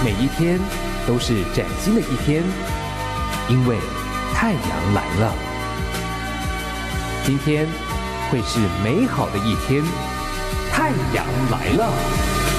每一天都是崭新的一天，因为太阳来了。今天会是美好的一天，太阳来了。